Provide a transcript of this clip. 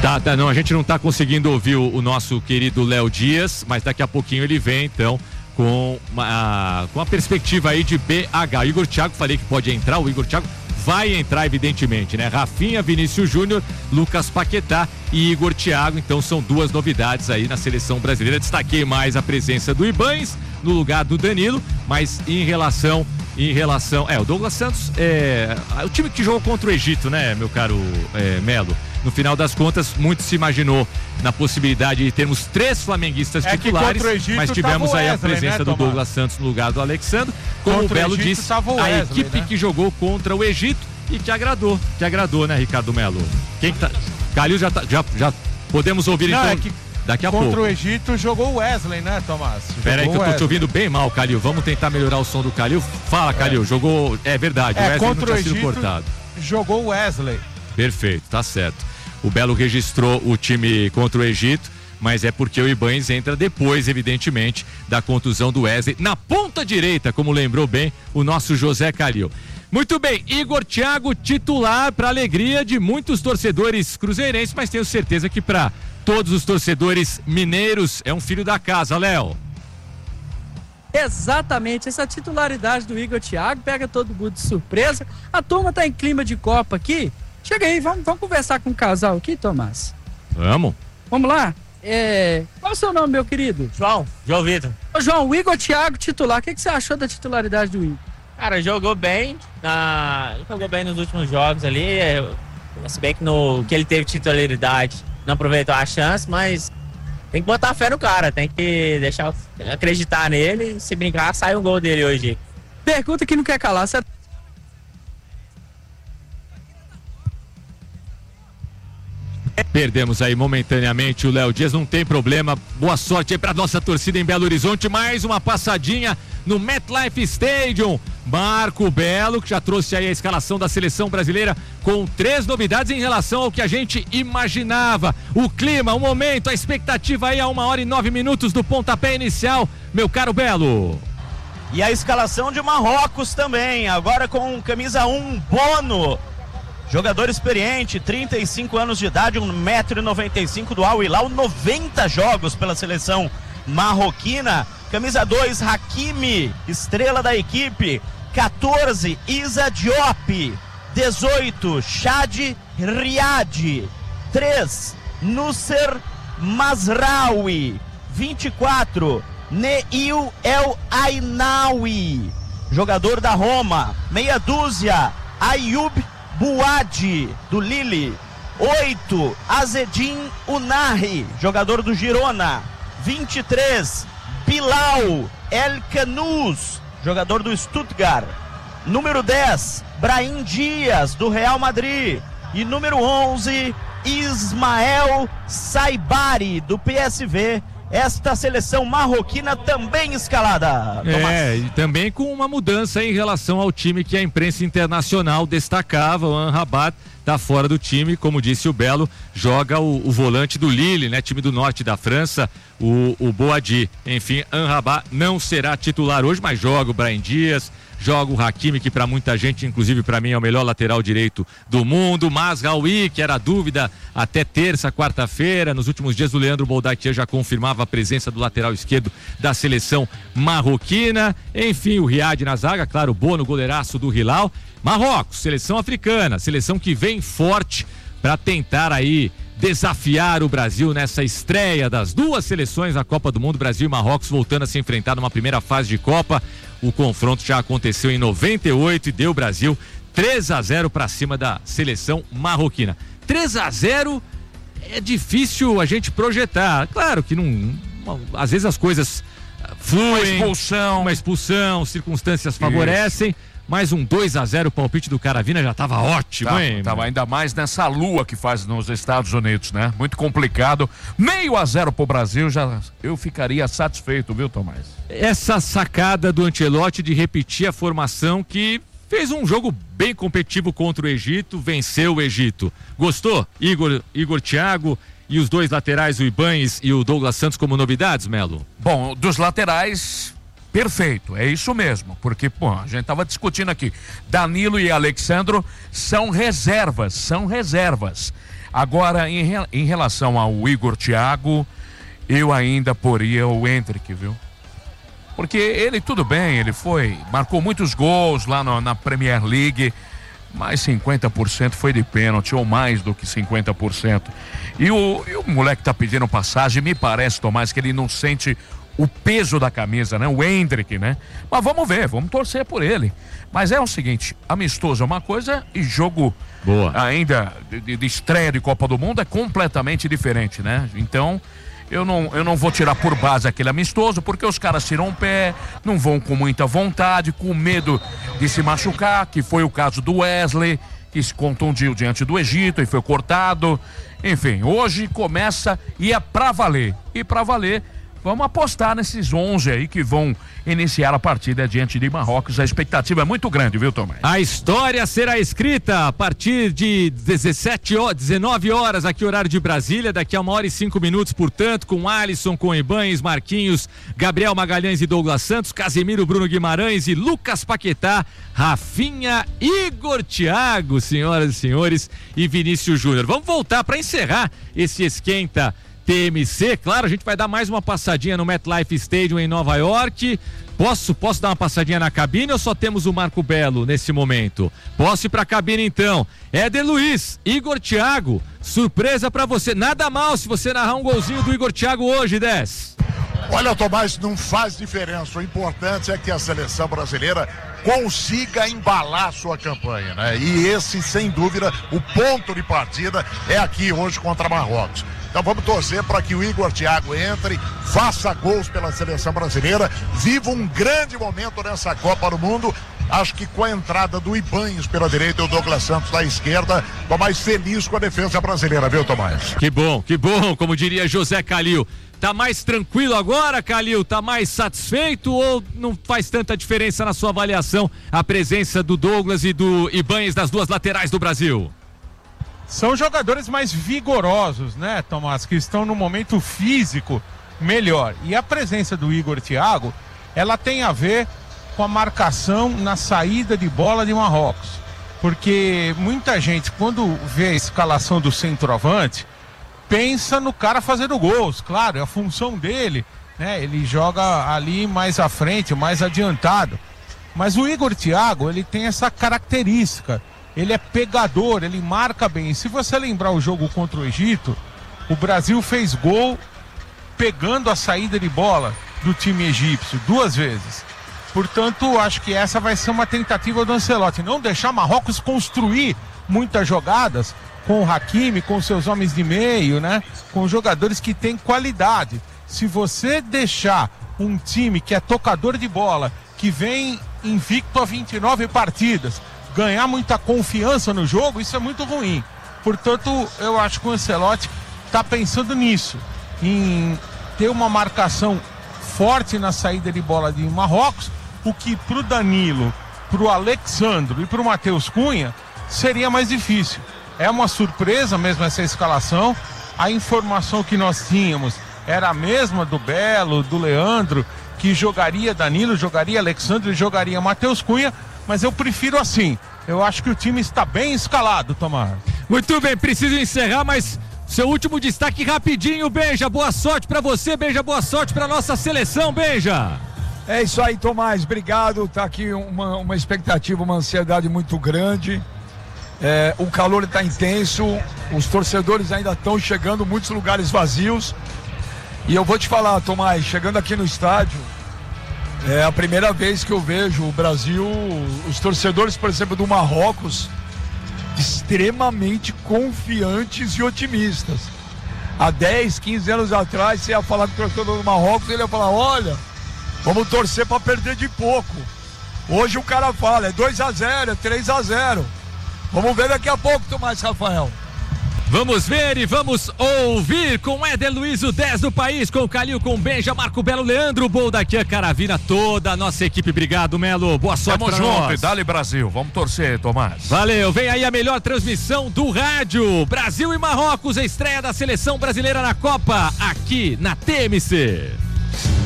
Não, a gente não tá conseguindo ouvir o nosso querido Léo Dias, mas daqui a pouquinho ele vem, então, com a perspectiva aí de BH. O Igor Thiago, falei que pode entrar, o Igor Thiago vai entrar, evidentemente, né? Rafinha, Vinícius Júnior, Lucas Paquetá e Igor Thiago, então são duas novidades aí na seleção brasileira. Destaquei mais a presença do Ibañez no lugar do Danilo, mas em relação o Douglas Santos o time que jogou contra o Egito, né, meu caro Melo? No final das contas, muito se imaginou na possibilidade de termos 3 flamenguistas titulares, mas tivemos aí a presença, né, do Douglas Santos no lugar do Alexandre. Como o Belo disse, a equipe, né, que jogou contra o Egito e que agradou, né, Ricardo Melo? Quem que tá? Calil já podemos ouvir. Não, então daqui a pouco. Contra o Egito jogou o Wesley, né, Tomás? Espera aí que eu tô te ouvindo bem mal, Calil. Vamos tentar melhorar o som do Calil. Fala, Calil. Jogou. É verdade, o Wesley contra não tinha o Egito, sido cortado. Jogou o Wesley. Perfeito, tá certo. O Belo registrou o time contra o Egito, mas é porque o Ibañez entra depois, evidentemente, da contusão do Wesley na ponta direita, como lembrou bem o nosso José Calil. Muito bem, Igor Thiago titular, para alegria de muitos torcedores cruzeirenses, mas tenho certeza que para todos os torcedores mineiros é um filho da casa, Léo. Exatamente, essa titularidade do Igor Thiago pega todo mundo de surpresa. A turma tá em clima de Copa aqui. Chega aí, vamos conversar com o casal aqui, Tomás. Vamos lá. Qual é o seu nome, meu querido? João Vitor. Ô, João, o Igor Thiago titular, o que você achou da titularidade do Igor? Cara, jogou bem nos últimos jogos ali, se bem que ele teve titularidade, não aproveitou a chance, mas tem que botar fé no cara, tem que deixar acreditar nele, se brincar, sai um gol dele hoje. Pergunta que não quer calar, você... Perdemos aí momentaneamente o Léo Dias, não tem problema, boa sorte aí pra nossa torcida em Belo Horizonte, mais uma passadinha no MetLife Stadium. Marco Belo, que já trouxe aí a escalação da seleção brasileira com 3 novidades em relação ao que a gente imaginava. O clima, o momento, a expectativa aí a 1h09 do pontapé inicial, meu caro Belo. E a escalação de Marrocos também, agora com camisa 1, Bono. Jogador experiente, 35 anos de idade, 1,95 m do Al Hilal, 90 jogos pela seleção marroquina. Camisa 2, Hakimi, estrela da equipe. 14, Issa Diop. 18, Shad Riad. 3, Nusser Mazraoui. 24, Neil El Ainaoui, jogador da Roma. Meia dúzia, Ayoub Bouadi, do Lille. 8, Azedin Unahi, jogador do Girona. 23, Bilal El Canous, jogador do Stuttgart. Número 10, Brahim Dias, do Real Madrid. E número 11, Ismael Saibari, do PSV. Esta seleção marroquina também escalada, Tomás. E também com uma mudança em relação ao time que a imprensa internacional destacava. O Amrabat tá fora do time, como disse o Belo, joga o volante do Lille, né? Time do norte da França, o Boadi. Enfim, Amrabat não será titular hoje, mas joga o Brahim Dias, joga o Hakimi, que para muita gente, inclusive para mim, é o melhor lateral direito do mundo. Mazraoui, que era dúvida até terça, quarta-feira. Nos últimos dias o Leandro Boldaquian já confirmava a presença do lateral esquerdo da seleção marroquina. Enfim, o Riad na zaga, claro, o Bono, goleiraço do Hilal. Marrocos, seleção africana, seleção que vem forte para tentar aí desafiar o Brasil nessa estreia das duas seleções na Copa do Mundo. Brasil e Marrocos voltando a se enfrentar numa primeira fase de Copa. O confronto já aconteceu em 98 e deu Brasil 3-0 para cima da seleção marroquina. 3-0 é difícil a gente projetar. Claro que não, às vezes as coisas fluem. Uma expulsão, circunstâncias favorecem. Mais um 2-0, o palpite do Caravina já estava ótimo, hein? Tava ainda mais nessa lua que faz nos Estados Unidos, né? Muito complicado. 0,5 pro Brasil, eu ficaria satisfeito, viu, Tomás? Essa sacada do Ancelotti de repetir a formação que fez um jogo bem competitivo contra o Egito, venceu o Egito. Gostou? Igor Thiago e os dois laterais, o Ibañez e o Douglas Santos, como novidades, Melo? Bom, dos laterais, Perfeito, é isso mesmo, porque, pô, a gente tava discutindo aqui, Danilo e Alexandro são reservas. Agora, em relação ao Igor Thiago, eu ainda poria o Endrick, viu? Porque ele, tudo bem, ele marcou muitos gols lá na Premier League, mas 50% foi de pênalti, ou mais do que 50%. E o moleque tá pedindo passagem, me parece, Tomás, que ele não sente o peso da camisa, né? O Endrick, né? Mas vamos ver, vamos torcer por ele. Mas é o seguinte, amistoso é uma coisa e jogo ainda de estreia de Copa do Mundo é completamente diferente, né? Então, eu não vou tirar por base aquele amistoso, porque os caras tiram o pé, não vão com muita vontade, com medo de se machucar, que foi o caso do Wesley, que se contundiu diante do Egito e foi cortado. Enfim, hoje começa e é pra valer. E pra valer, vamos apostar nesses 11 aí que vão iniciar a partida diante de Marrocos. A expectativa é muito grande, viu, Tomás? A história será escrita a partir de 19 horas, aqui horário de Brasília, daqui a 1h05, portanto, com Alisson, com Ibanes, Marquinhos, Gabriel Magalhães e Douglas Santos, Casemiro, Bruno Guimarães e Lucas Paquetá, Rafinha, Igor Thiago, senhoras e senhores, e Vinícius Júnior. Vamos voltar para encerrar esse esquenta TMC, claro, a gente vai dar mais uma passadinha no MetLife Stadium em Nova York. Posso dar uma passadinha na cabine ou só temos o Marco Belo nesse momento? Posso ir pra cabine então. Éder Luiz, Igor Thiago, surpresa pra você. Nada mal se você narrar um golzinho do Igor Thiago hoje, 10. Olha, Tomás, não faz diferença. O importante é que a seleção brasileira consiga embalar sua campanha, né? E esse, sem dúvida, o ponto de partida é aqui hoje contra Marrocos. Então vamos torcer para que o Igor Thiago entre, faça gols pela seleção brasileira, viva um grande momento nessa Copa do Mundo. Acho que com a entrada do Ibanes pela direita e o Douglas Santos da esquerda, tô mais feliz com a defesa brasileira, viu, Tomás? Que bom, como diria José Calil. Tá mais tranquilo agora, Calil? Tá mais satisfeito ou não faz tanta diferença na sua avaliação a presença do Douglas e do Ibanes das duas laterais do Brasil? São jogadores mais vigorosos, né, Tomás? Que estão no momento físico melhor. E a presença do Igor Thiago, ela tem a ver com a marcação na saída de bola de Marrocos. Porque muita gente, quando vê a escalação do centroavante, pensa no cara fazendo gols. Claro, é a função dele, né? Ele joga ali mais à frente, mais adiantado. Mas o Igor Thiago, ele tem essa característica. Ele é pegador, ele marca bem. E se você lembrar o jogo contra o Egito, o Brasil fez gol pegando a saída de bola do time egípcio 2 vezes. Portanto, acho que essa vai ser uma tentativa do Ancelotti, não deixar Marrocos construir muitas jogadas com o Hakimi, com seus homens de meio, né? Com jogadores que têm qualidade. Se você deixar um time que é tocador de bola, que vem invicto a 29 partidas, ganhar muita confiança no jogo, isso é muito ruim. Portanto, eu acho que o Ancelotti está pensando nisso, em ter uma marcação forte na saída de bola de Marrocos, o que para o Danilo, para o Alexandro e para o Matheus Cunha seria mais difícil. É uma surpresa mesmo essa escalação. A informação que nós tínhamos era a mesma do Belo, do Leandro, que jogaria Danilo, jogaria Alexandre e jogaria Matheus Cunha, mas eu prefiro assim. Eu acho que o time está bem escalado, Tomás. Muito bem, preciso encerrar, mas seu último destaque rapidinho, Benja. Boa sorte para você, Benja. Boa sorte para nossa seleção, Benja. É isso aí, Tomás. Obrigado. Tá aqui uma expectativa, uma ansiedade muito grande. O calor está intenso. Os torcedores ainda estão chegando, muitos lugares vazios. E eu vou te falar, Tomás, chegando aqui no estádio, é a primeira vez que eu vejo o Brasil, os torcedores, por exemplo, do Marrocos, extremamente confiantes e otimistas. Há 10, 15 anos atrás, você ia falar com o torcedor do Marrocos, ele ia falar, olha, vamos torcer para perder de pouco. Hoje o cara fala, é 2-0, é 3-0. Vamos ver daqui a pouco, Tomás Rafael. Vamos ver e vamos ouvir com Éder Luiz, o 10 do país, com o Calil, com o Benja, Marco Belo, Leandro, Boldaquia, Caravina, toda a nossa equipe. Obrigado, Melo. Boa sorte pra nós. Tamo junto, e dale Brasil. Vamos torcer, Tomás. Valeu. Vem aí a melhor transmissão do rádio. Brasil e Marrocos, a estreia da seleção brasileira na Copa, aqui na TMC.